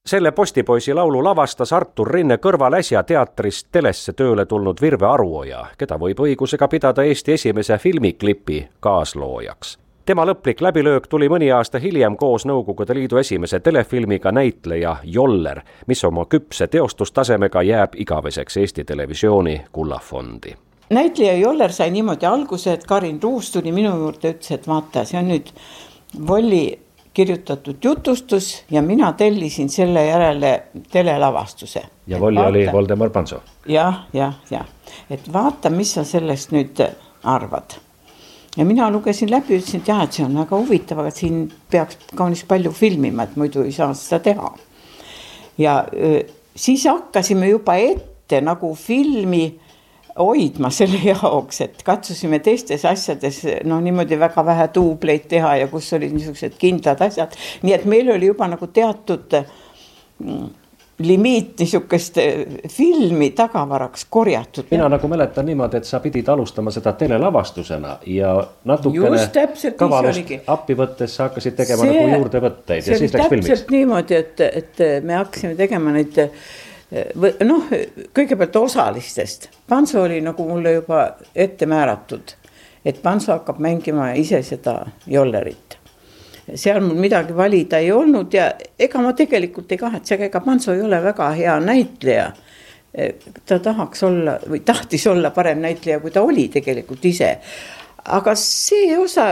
Selle Postipoisi laulu lavastas Artur Rinne kõrval äsja teatrist telesse tööle tulnud Virve Aruoja, keda võib õigusega pidada Eesti esimese filmiklipi kaasloojaks. Tema lõplik läbilöök tuli mõni aasta hiljem koos Nõukogude Liidu esimese telefilmiga Näitleja Joller, mis oma küpse teostustasemega jääb igaveseks Eesti Televisiooni kullafondi. Näitleja Joller sai niimoodi alguse, et Karin Ruus tuli minu juurde, ütles, et vaata, see on nüüd Volli kirjutatud jutustus ja mina tellisin selle järele telelavastuse. Ja Volli oli Voldemar Panso. Ja. Et vaata, mis sa sellest nüüd arvad. Ja mina lugesin läbi, ütlesin, et jah, et see on väga huvitav, aga siin peaks kaunis palju filmima, et muidu ei saa seda teha. Ja siis hakkasime juba ette nagu filmi hoidma selle jaoks, et katsusime teistes asjades niimoodi väga vähe duubleid teha ja kus olid niisugused kindlad asjad. Nii et meil oli juba nagu teatud limiit niisugust filmi tagavaraks korjatud. Mina nagu mäletan niimoodi, et sa pidid alustama seda telelavastusena ja natukene kavalust appi võttes sa hakkasid tegema nagu juurde võtteid ja siis läks filmiks. See oli täpselt niimoodi, et me hakkasime tegema neid kõigepealt osalistest. Panso oli nagu mulle juba ette määratud, et Panso hakkab mängima ise seda Jollerit. Seal mul midagi valida ei olnud ja ega ma tegelikult ei kahetsega, ega Panso ei ole väga hea näitleja. Ta tahtis olla parem näitleja, kui ta oli tegelikult ise. Aga see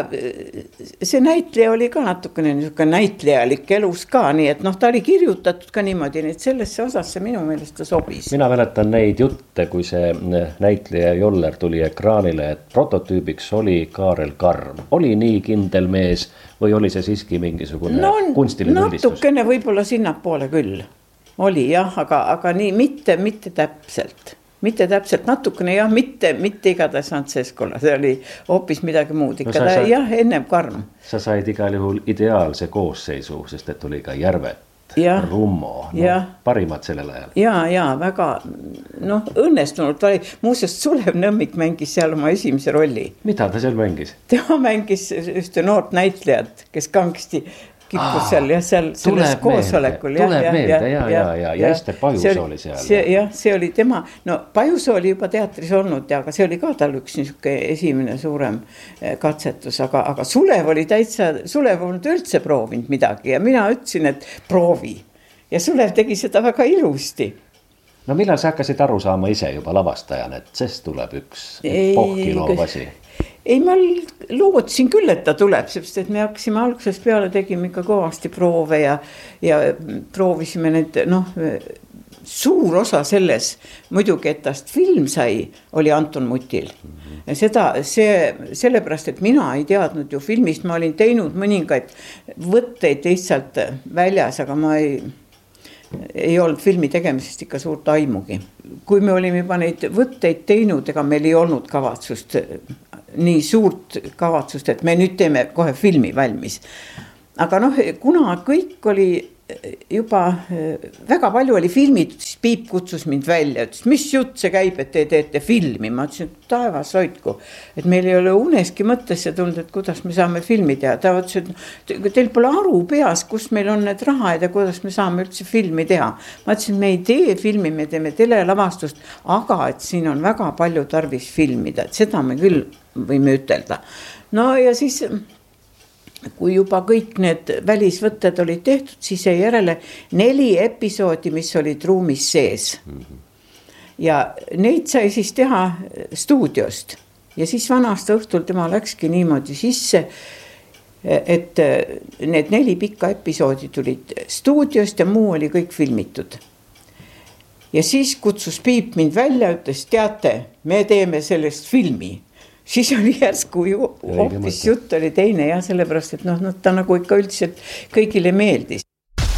näitleja oli ka natukene näitlejalik elus ka, nii et ta oli kirjutatud ka niimoodi, nii et sellesse osasse minu meelest ta sobis. Mina mäletan neid jutte, kui see näitleja Joller tuli ekraanile, et prototüübiks oli Kaarel Karm. Oli nii kindel mees või oli see siiski mingisugune kunstiline üldistus? Natukene võib-olla sinnapoole küll oli jah, aga nii mitte täpselt. Mitte täpselt natukene, jah, mitte igatahes Antseskola, see oli hoopis midagi muud ikka, jah, ennem Karm. Sa said igal juhul ideaalse koosseisu, sest et oli ka Järvet, Rummo, parimad sellel ajal. Ja, väga õnnestunult oli. Muuseas, Sulev Nõmmik mängis seal oma esimese rolli. Mida ta seal mängis? Tema mängis ühte noort näitlejat, kes kangsti kippus seal ja selles koosolekul. Tuleb meelde, ja Ester Pajus oli seal. See oli tema, Pajus oli juba teatris olnud, aga see oli ka tal üks niisugune esimene suurem katsetus, aga Sulev oli Sulev olnud üldse proovinud midagi ja mina ütlesin, et proovi. Ja Sulev tegi seda väga ilusti. No millal sa hakkasid aru saama ise juba lavastajana, et sest tuleb üks pohkiloov asi? Ei, ma lootsin küll, et ta tuleb, sest et me hakkasime algusest peale, tegime ikka kõvasti proove ja proovisime need, suur osa selles, muidugi, et tast film sai, oli Anton Mutil. Sellepärast, et mina ei teadnud ju filmist, ma olin teinud mõningaid võtteid lihtsalt väljas, aga ma ei olnud filmi tegemisest ikka suurt aimugi. Kui me olime juba neid võtteid teinud, ega meil ei olnud kavatsust, nii suurt kavatsust, et me nüüd teeme kohe filmi valmis. Aga kuna kõik oli juba väga palju oli filmid, siis Piip kutsus mind välja, ütles, mis jutt see käib, et te teete filmi. Ma ütlesin, et taevas hoidku, et meil ei ole uneski mõttesse tulnud, et kuidas me saame filmi teha. Ta ütles, et teil pole aru peas, kus meil on need rahad ja kuidas me saame üldse filmi teha. Ma ütlesin, me ei tee filmi, me teeme telelavastust, aga et siin on väga palju tarvis filmida, et seda me küll võime ütelda. Ja siis kui juba kõik need välisvõtted olid tehtud, siis jäi järele 4 episoodi, mis olid ruumis sees. Ja neid sai siis teha stuudiost. Ja siis vanaasta õhtul tema läkski niimoodi sisse, et need 4 pikka episoodi tulid stuudiost ja muu oli kõik filmitud. Ja siis kutsus Piip mind välja, ütles, teate, me teeme sellest filmi. Siis oli järsku hoopis jutt oli teine ja sellepärast, et ta nagu ikka üldiselt kõigile meeldis.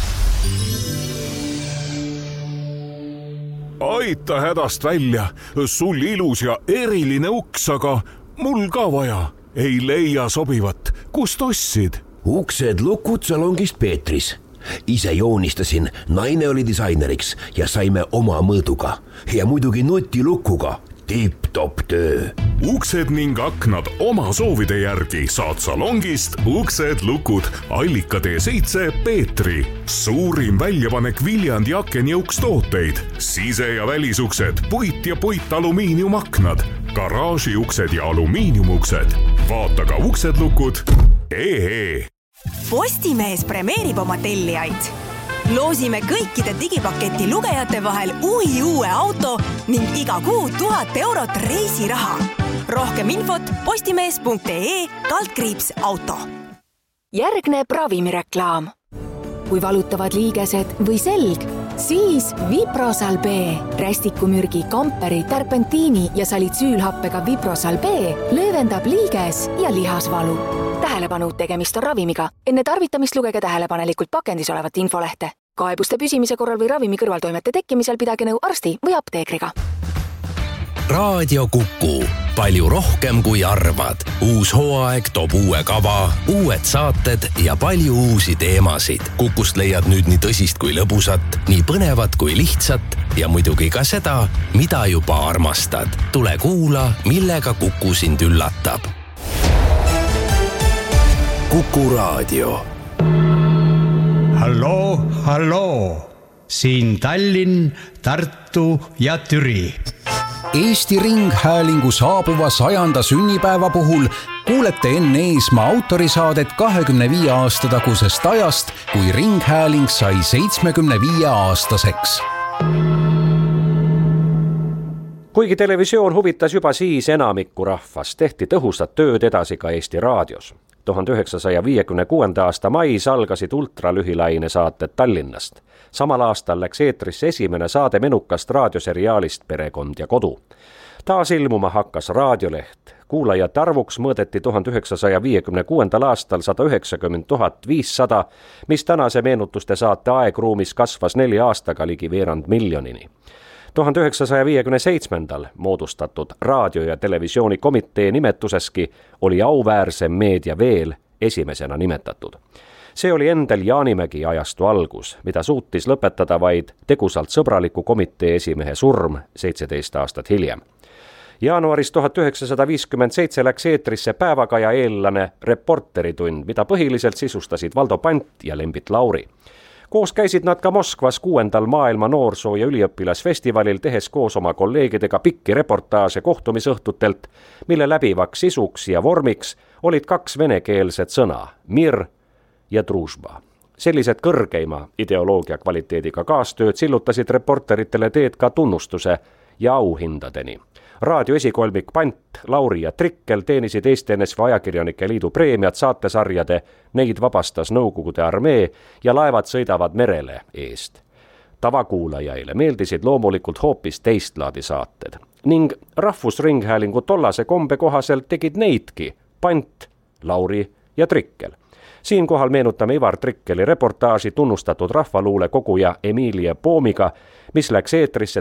Aita hädast välja, sul ilus ja eriline uks, aga mul ka vaja. Ei leia sobivat, kust ostsid? Uksed lukud salongist Peetris. Ise joonistasin, naine oli disaineriks ja saime oma mõõduga ja muidugi nutilukuga. tipp-topp töö. Uksed ning aknad oma soovide järgi saad salongist Uksed lukud Allika tee 7 Peetri. Suurim väljapanek Viljandi aken ja ukstooteid. Sise- ja välisuksed, puit ja puitalumiiniumaknad, garaažiuksed ja alumiiniumuksed. Vaata ka Uksed lukud EE. Postimees premeerib oma tellijaid. Loosime kõikide digipaketi lugejate vahel uue auto ning iga kuu 1000 eurot reisiraha. Rohkem infot postimees.ee/auto. Järgneb ravimireklaam. Kui valutavad liigesed või selg, siis Viprosal B. Rästikumürgi, kamperi, terpentiini ja salitsüülhappega Viprosal B löövendab liiges ja lihasvalu. Tähelepanu, tegemist on ravimiga. Enne tarvitamist lugege tähelepanelikult pakendis olevat infolehte. Kaebuste püsimise korral või ravimi kõrvaltoimete tekkimisel pidage nõu arsti või apteekriga. Raadio Kuku. Palju rohkem kui arvad. Uus hooaeg toob uue kava, uued saated ja palju uusi teemasid. Kukust leiad nüüd nii tõsist kui lõbusat, nii põnevat kui lihtsat ja muidugi ka seda, mida juba armastad. Tule kuula, millega Kuku sind üllatab. Kuku Raadio. Halloo. Siin Tallinn, Tartu ja Türi. Eesti Ringhäälingu saabuva 100. sünnipäeva puhul kuulete Enn Eesmaa autorisaadet 25 aasta tagusest ajast, kui Ringhääling sai 75-aastaseks. Kuigi televisioon huvitas juba siis enamikku rahvast, tehti tõhusat tööd edasi ka Eesti raadios. 1956. aasta mais algasid ultralühilaine saated Tallinnast. Samal aastal läks eetrisse esimene saade menukast raadioseriaalist Perekond ja kodu. Taas ilmuma hakkas raadioleht. Kuulajate arvuks mõõdeti 1956. aastal 190 500, mis tänase meenutuste saate aegruumis kasvas 4 aastaga ligi veerand miljonini. 1957. moodustatud raadio- ja televisioonikomitee nimetuseski oli auväärsem meedia veel esimesena nimetatud. See oli Endel Jaanimägi ajastu algus, mida suutis lõpetada vaid tegusalt sõbraliku komitee esimehe surm 17 aastat hiljem. Jaanuaris 1957 läks eetrisse päevakaja eellane Reporteritund, mida põhiliselt sisustasid Valdo Pant ja Lembit Lauri. Koos käisid nad ka Moskvas 6. maailma noorsoo- ja üliõpilasfestivalil, tehes koos oma kolleegidega pikki reportaaže kohtumisõhtutelt, mille läbivaks sisuks ja vormiks olid 2 venekeelset sõna, mir ja družba. Sellised kõrgeima ideoloogia kvaliteediga kaastööd sillutasid reporteritele teed ka tunnustuse ja auhindadeni. Raadio esikolmik Pant, Lauri ja Trikkel teenisid Eesti NSV Ajakirjanike Liidu preemiat saatesarjade Neid vabastas Nõukogude armee ja Laevad sõidavad merele eest. Tavakuulajaile meeldisid loomulikult hoopis teistlaadi saated ning Rahvusringhäälingu tollase kombe kohaselt tegid neidki Pant, Lauri ja Trikkel. Siinkohal meenutame Ivar Trikkeli reportaaži tunnustatud rahvaluule koguja Emilia Poomiga, mis läks eetrisse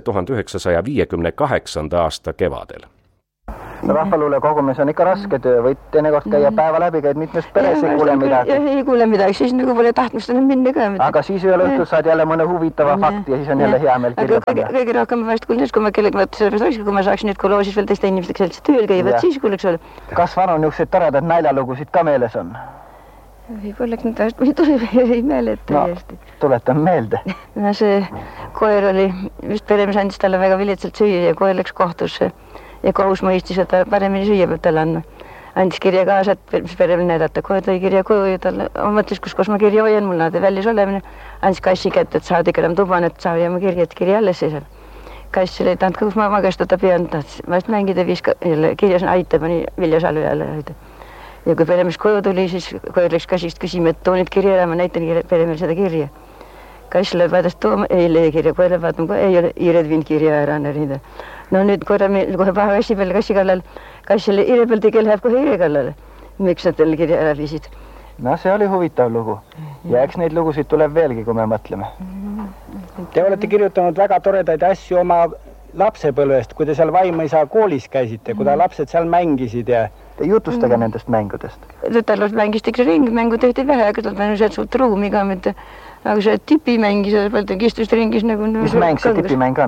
1958. aasta kevadel. Rahvaluule kogumis on ikka raske töö, võid teinekord käia päeva läbi, käid mitmes peres, ei kuule midagi. Ei kuule midagi, siis nagu pole tahtmist minna ka. Aga siis ühel õhtul saad jälle mõne huvitava fakti ja siis on jälle hea meel kirja panna. Kõige rohkem vast kuulnud, kui ma kellegi võtta sellepärast olekski, kui ma saaks nüüd koloosis veel teiste inimestega sellise tööl käivad, siis kuuleks ole. Kas vanu niisugused toredad näljalugusid ka meeles on? Võib-olla nendest ei meele täiesti. No, tuletan meelde. No see koer oli, just peremees andis talle väga viletsalt süüa ja koer läks kohtusse ja kohus mõistis, et ta paremini süüa peab talle andma. Andis kirja kaasa, et mis peremeel näidata. Koer tõi kirja koju ja talle mõtles, kus ma kirja hoian, mul näed väljas olemine. Andis kassi kätte, et saad ikka enam tuban, et saab ja ma kirja, et kirja alles seisab. Kass oli tanud, kus ma magastada pean, tahtis vast mängida viiska, kirjas on aitab, nii Viljasalu jälle aitab. Ja kui peremees koju tuli, siis koer läks kassist küsima, et too nüüd kirja ära, ma näitan peremeel seda kirja. Kass lööb vaadast tooma, ei lee kirja, koer lööb vaatama, ei ole Iired vind kirja ära närida. No nüüd kohe paha kassi peale kassi kallal, kassile Iire peal tegel läheb kohe Iire kallale. Miks sa teile kirja ära viisid? No see oli huvitav lugu. Ja eks neid lugusid tuleb veelgi, kui me mõtleme. Te olete kirjutanud väga toredaid asju oma lapsepõlvest, kui te seal Vaimõisa koolis käisite, kui lapsed seal mängisid ja... Te jutustage nendest mängudest. Tütarlast mängis ikka ringmängu tehti vähe, aga tal on suurt ruumi ka, aga see tipi mängis, ta istus ringis nagu... Mis mäng see tipimäng on?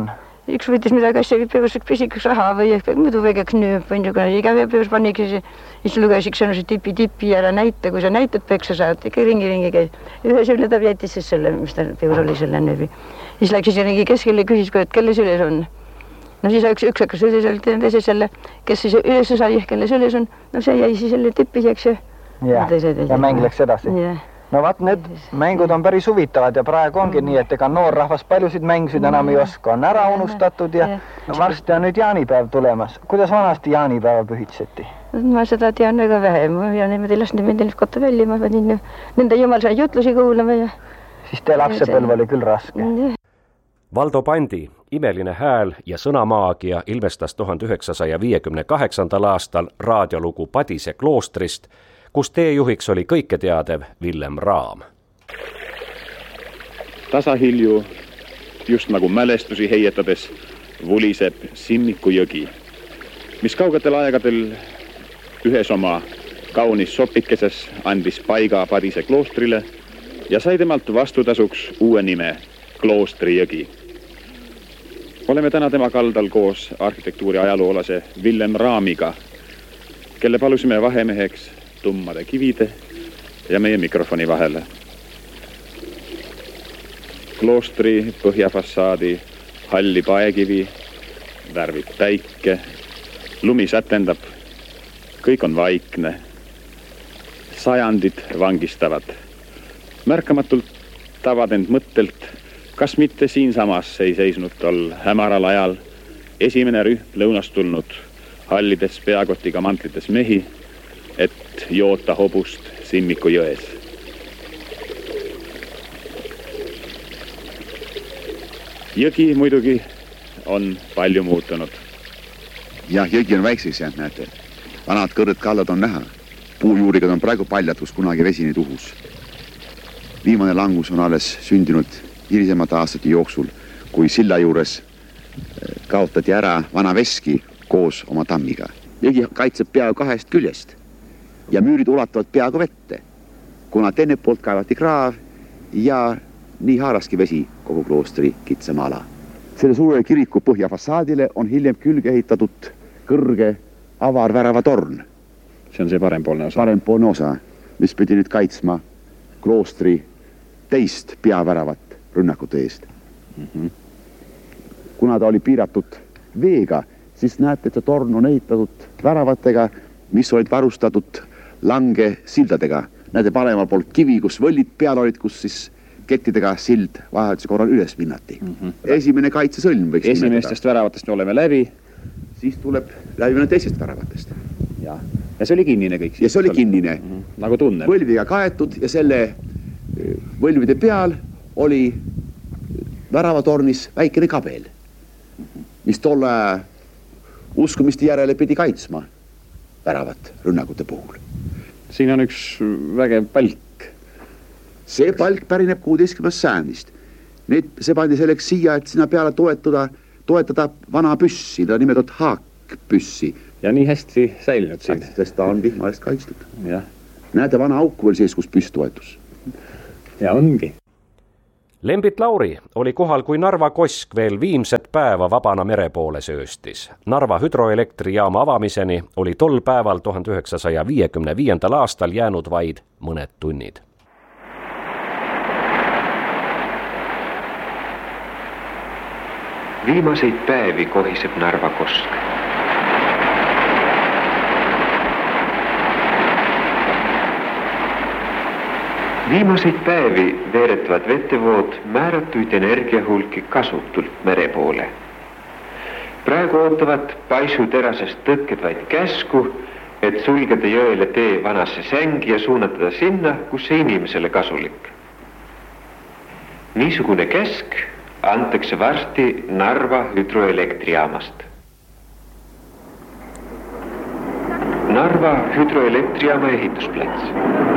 üks võttis midagi asja, peus üks pisikaks raha või muidu väigeks nööp või niisugune, iga peus paniks ja siis luges üks tipi ära näita, kui sa näitad peksa saad, ikka ringi käid. Ühe sülle ta jättis siis selle, mis ta peus oli selle nööbi. Siis läks ise ringi keskele ja küsis, et kelle süles on. No siis üks hakkas üles oli, teise selle, kes siis üles sai, kelle süles on. No see jäi siis selle tippiseks ja mäng läks edasi. No vaat need mängud on päris huvitavad ja praegu ongi nii, et ega noorrahvas paljusid mängusid enam ei oska, on ära unustatud ja varsti on nüüd jaanipäev tulemas. Kuidas vanasti jaanipäeva pühitseti? Ma seda tean väga vähe ja niimoodi lasni meeldin kotta välja, ma pidin nende jumal sai jutlusi kuulama ja... Siis teie lapsepõlv oli küll raske. Valdo Pandi imeline hääl ja sõnamaagia ilmestas 1958. aastal raadiolugu Padise kloostrist, kus teejuhiks oli kõiketeadev Villem Raam. Tasahilju, just nagu mälestusi heietades, vuliseb Simmiku jõgi, mis kaugetel aegadel ühes oma kaunis sopikeses andis paiga Padise kloostrile ja sai temalt vastutasuks uue nime Kloostri jõgi. Oleme täna tema kaldal koos arhitektuuri ajaloolase Villem Raamiga, kelle palusime vahemeheks tummade kivide ja meie mikrofoni vahele. Kloostri põhjafassaadi halli paekivi värvib päike, lumi sätendab, kõik on vaikne, sajandid vangistavad. Märkamatult tavad end mõttelt, kas mitte siinsamas ei seisnud tol hämaral ajal esimene rühm lõunast tulnud hallides peakotiga mantlites mehi, et joota hobust Simmiku jões. Jõgi muidugi on palju muutunud. Jah, jõgi on väikseks jäänud, näete. Vanad kõrred kallad on näha. Puujuurigad on praegu paljad, kus kunagi vesi neid uhus. Viimane langus on alles sündinud hilisemate aastate jooksul, kui silla juures kaotati ära vana veski koos oma tammiga. Jõgi kaitseb peaaegu kahest küljest ja müürid ulatuvad peaaegu vette, kuna teine poolt kaevati kraav ja nii haaraski vesi kogu kloostri kitsama ala. Selle suure kiriku põhjafassaadile on hiljem külge ehitatud kõrge avarvärava torn. See on see parempoolne osa. Parempoolne osa, mis pidi nüüd kaitsma kloostri teist peaväravat rünnakute eest. Kuna ta oli piiratud veega, siis näete, et see torn on ehitatud väravatega, mis olid varustatud lange sildadega. Näete paremal poolt kivi, kus võllid peal olid, kus siis kettidega sild vahelduse korral üles minnati. Esimene kaitsesõlm võiks esimestest väravatest oleme läbi. Siis tuleb läbimine teisest väravatest. Ja see oli kinnine kõik. Ja see oli kinnine. Nagu tunnel. Võlviga kaetud ja selle võlvide peal oli väravatornis väikene kabel, mis tolle uskumiste järele pidi kaitsma väravat rünnakute puhul. Siin on üks vägev palk. See palk pärineb 16. sajandist. See pandi selleks siia, et sinna peale toetada vana püssi, ta nimetatud haakpüssi. Ja nii hästi säilinud siin. Sest ta on vihma eest kaitstud. Ja. Näete vana auku veel sees, kus püss toetus. Ja ongi. Lembit Lauri oli kohal, kui Narva Kosk veel viimset päeva vabana mere poole sööstis. Narva hüdroelektrijaama avamiseni oli tol päeval 1955. aastal jäänud vaid mõned tunnid. Viimaseid päevi kohiseb Narva Kosk. Viimaseid päevi veeretavad vettevood määratuid energiahulki kasutult mere poole. Praegu ootavad paisuterasest tõkked vaid käsku, et sulgeda jõele tee vanasse sängi ja suunatada sinna, kus see inimesele kasulik. Niisugune käsk antakse varsti Narva hüdroelektrijaamast. Narva hüdroelektrijaama ehitusplats.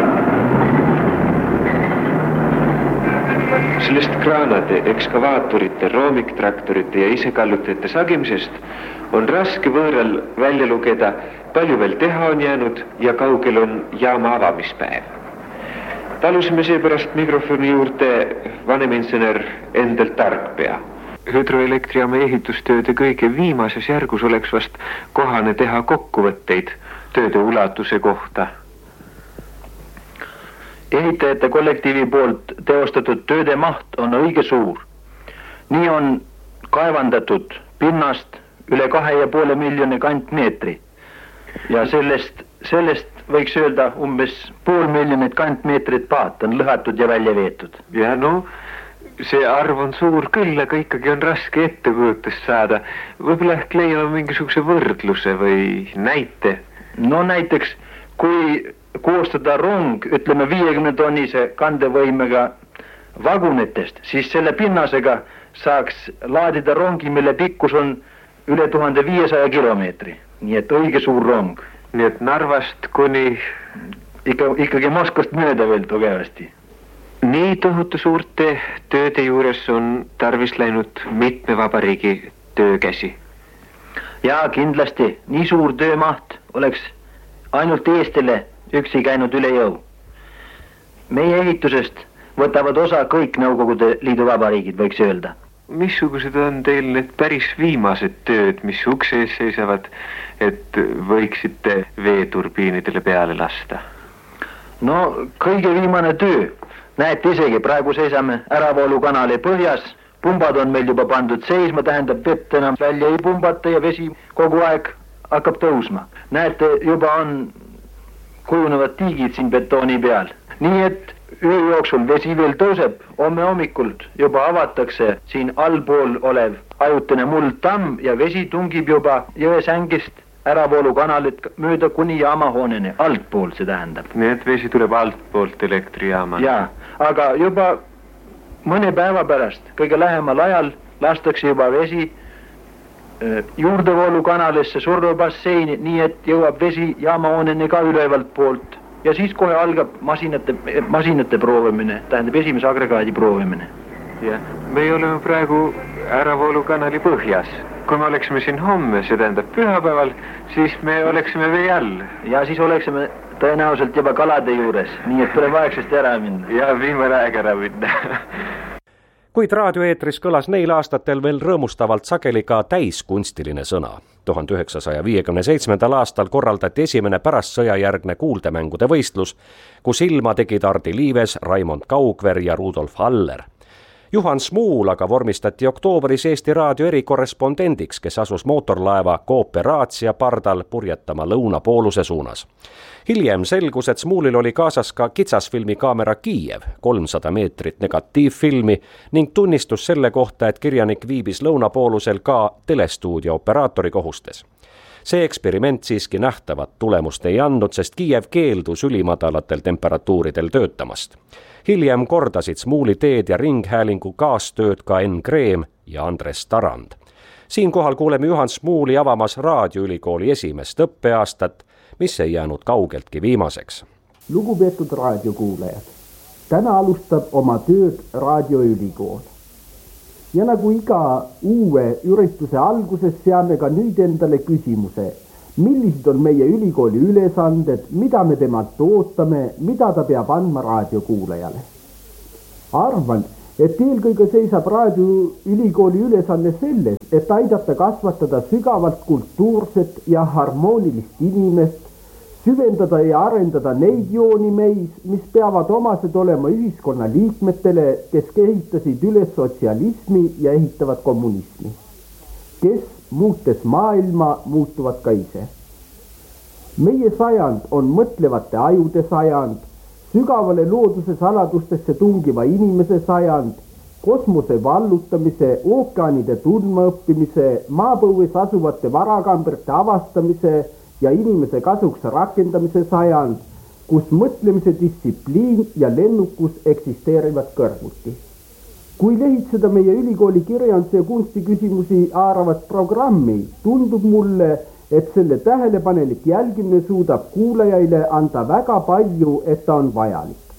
Sellest kraanade, ekskavaatorite, roomiktraktorite ja isekallutajate sagimisest on raske võõral välja lugeda, palju veel teha on jäänud ja kaugel on jaama avamispäev. Talusime seepärast mikrofoni juurde vaneminsener Endel Tarkpea, hüdroelektrijaama ehitustööde kõige viimases järgus oleks vast kohane teha kokkuvõtteid tööde ulatuse kohta. Ehitajate kollektiivi poolt teostatud tööde maht on õige suur. Nii on kaevandatud pinnast üle 2,5 miljoni kantmeetri ja sellest võiks öelda umbes 0,5 miljonit kantmeetrit paat on lõhatud ja välja veetud. Ja no, see arv on suur küll, aga ikkagi on raske ettekujutust saada. Võib-olla ehk leiame mingisuguse võrdluse või näite? No näiteks, kui koostada rong, ütleme 50-tonnise kandevõimega vagunitest, siis selle pinnasega saaks laadida rongi, mille pikkus on üle 1500 kilomeetri. Nii et õige suur rong. Nii et Narvast kuni ikkagi Moskvast mööda veel tugevasti. Nii tohutu suurte tööde juures on tarvis läinud mitme vabariigi töökäsi. Ja kindlasti nii suur töömaht oleks ainult Eestile üksi käinud üle jõu. Meie ehitusest võtavad osa kõik Nõukogude Liidu vabariigid, võiks öelda. Missugused on teil need päris viimased tööd, mis ukse ees seisavad, et võiksite veeturbiinidele peale lasta? No kõige viimane töö. Näete isegi, praegu seisame äravoolukanali põhjas. Pumbad on meil juba pandud seisma, tähendab vett enam välja ei pumbata ja vesi kogu aeg hakkab tõusma. Näete, juba on kujunevad tiigid siin betooni peal. Nii et öö jooksul vesi veel tõuseb, homme hommikult juba avatakse siin allpool olev ajutine muldtamm ja vesi tungib juba jõesängist äravoolukanalit mööda kuni jaamahooneni, altpool see tähendab. Nii et vesi tuleb altpoolt elektrijaamani. Jaa, aga juba mõne päeva pärast, kõige lähemal ajal lastakse juba vesi juurdevoolukanalisse survebasseini, nii et jõuab vesi jaamahooneni ka ülevalt poolt. Ja siis kohe algab masinate proovimine, tähendab esimese agregaadi proovimine. Ja, me oleme praegu äravoolukanali põhjas. Kui me oleksime siin homme, see tähendab pühapäeval, siis me oleksime vee all. Ja siis oleksime tõenäoliselt juba kalade juures, nii et tuleb aegsasti ära minna. Ja viimane aeg ära minna. Kuid raadioeetris kõlas neil aastatel veel rõõmustavalt sageli ka täiskunstiline sõna. 1957. aastal korraldati esimene pärastsõjajärgne kuuldemängude võistlus, kus ilma tegid Hardi Liives, Raimond Kaugver ja Rudolf Haller. Juhan Smuul aga vormistati oktoobris Eesti Raadio erikorrespondendiks, kes asus mootorlaeva Kooperatsia pardal purjetama lõunapooluse suunas. Hiljem selgus, et Smuulil oli kaasas ka kitsasfilmikaamera Kiiev, 300 meetrit negatiivfilmi ning tunnistus selle kohta, et kirjanik viibis lõunapoolusel ka telestuudio operaatori kohustes. See eksperiment siiski nähtavat tulemust ei andnud, sest Kiiev keeldus ülimadalatel temperatuuridel töötamast. Hiljem kordasid Smuuli teed ja ringhäälingu kaastööd ka Enn Kreem ja Andres Tarand. Siinkohal kuuleme Juhan Smuuli avamas raadioülikooli esimest õppeaastat, mis ei jäänud kaugeltki viimaseks. Lugupeetud raadiokuulajad, täna alustab oma tööd raadioülikool. Ja nagu iga uue ürituse alguses seame ka nüüd endale küsimuse, millised on meie ülikooli ülesanded, mida me temalt ootame, mida ta peab andma raadiokuulajale. Arvan, et eelkõige seisab raadioülikooli ülesanne selles, et aidata kasvatada sügavalt kultuurset ja harmoonilist inimest, süvendada ja arendada neid jooni meis, mis peavad omased olema ühiskonna liikmetele, kes ehitasid üles sotsialismi ja ehitavad kommunismi. Kes muutes maailma muutuvad ka ise. Meie sajand on mõtlevate ajude sajand, sügavale looduse saladustesse tungiva inimese sajand, kosmose vallutamise, ookeanide tundmaõppimise, maapõues asuvate varakambrite avastamise ja inimese kasuks rakendamise sajand, kus mõtlemise distsipliin ja lennukus eksisteerivad kõrvuti. Kui lehitseda meie ülikooli kirjanduse ja kunsti küsimusi haaravat programmi, tundub mulle, et selle tähelepanelik jälgimine suudab kuulajaile anda väga palju, et ta on vajalik.